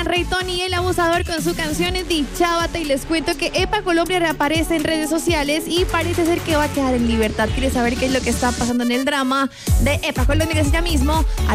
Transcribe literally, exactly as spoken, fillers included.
Gran Rey Tony el Abusador con su canción Dichábate. Y les cuento que EPA Colombia reaparece en redes sociales y parece ser que va a quedar en libertad. ¿Quieres saber qué es lo que está pasando en el drama de EPA Colombia? Que ya mismo